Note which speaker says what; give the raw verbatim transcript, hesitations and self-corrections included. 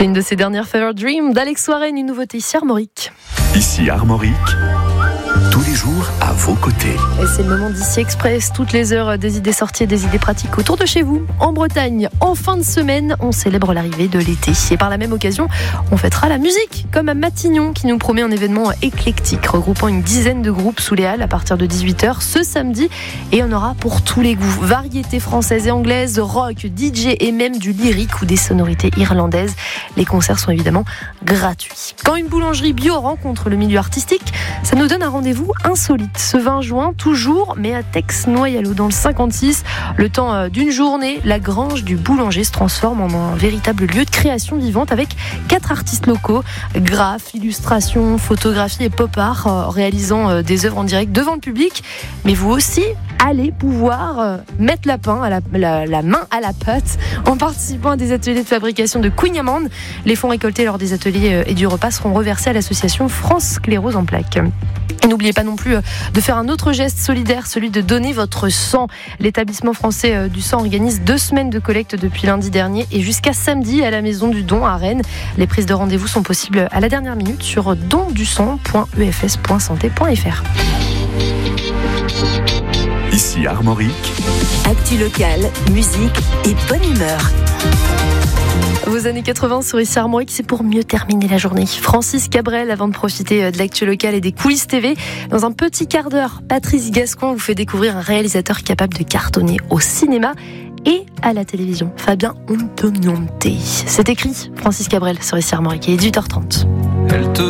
Speaker 1: C'est une de ses dernières Fever Dream d'Alex Warren, une nouveauté ici Armorique.
Speaker 2: Ici Armorique, tous les jours à vos côtés.
Speaker 1: Et c'est le moment d'Ici Express, toutes les heures, des idées sorties et des idées pratiques autour de chez vous. En Bretagne, en fin de semaine, on célèbre l'arrivée de l'été. Et par la même occasion, on fêtera la musique, comme à Matignon, qui nous promet un événement éclectique, regroupant une dizaine de groupes sous les halles à partir de dix-huit heures ce samedi. Et on aura pour tous les goûts, variétés françaises et anglaises, rock, D J et même du lyrique ou des sonorités irlandaises. Les concerts sont évidemment gratuits. Quand une boulangerie bio rencontre le milieu artistique, ça nous donne un rendez-vous insolite. Ce vingt juin, toujours, mais à Tex-Noyalo, dans le cinquante-six, le temps d'une journée, la grange du boulanger se transforme en un véritable lieu de création vivante avec quatre artistes locaux, graphes, illustrations, photographies et pop art, réalisant des œuvres en direct devant le public. Mais vous aussi, allez pouvoir mettre la, pain à la, la, la main à la pâte en participant à des ateliers de fabrication de kouign-amandes. Les fonds récoltés lors des ateliers et du repas seront reversés à l'association France Sclérose en plaques. Et n'oubliez pas non plus de faire un autre geste solidaire, celui de donner votre sang. L'établissement français du sang organise deux semaines de collecte depuis lundi dernier et jusqu'à samedi à la Maison du Don à Rennes. Les prises de rendez-vous sont possibles à la dernière minute sur don du sang point e f s point santé point f r.
Speaker 2: Ici Armorique,
Speaker 3: actu locale, musique et bonne humeur.
Speaker 1: Vos années quatre-vingts sur Ici Armorique, c'est pour mieux terminer la journée. Francis Cabrel, avant de profiter de l'actu locale et des coulisses T V, dans un petit quart d'heure, Patrice Gascon vous fait découvrir un réalisateur capable de cartonner au cinéma et à la télévision, Fabien Antoniante. C'est écrit, Francis Cabrel sur Ici Armorique, il est dix-huit heures trente.
Speaker 4: Elle te